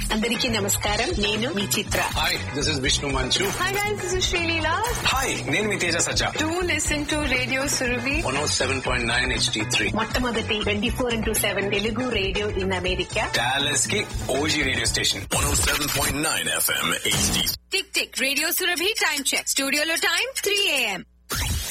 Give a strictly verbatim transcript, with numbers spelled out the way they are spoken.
అందరికీ నమస్కారం. నేను మీ చిత్ర. Hi, this is Vishnu Manchu. Hi guys, this is Shalila. Hi, నేను మీ తేజ సజ్జా. Do listen to Radio Surabhi. one oh seven point nine H D three. మొట్టమొదటి twenty four into seven Telugu radio in America. Dallas కి OG radio station. one oh seven point nine F M H D. Tick tick radio Surabhi time check. స్టూడియోలో time three AM.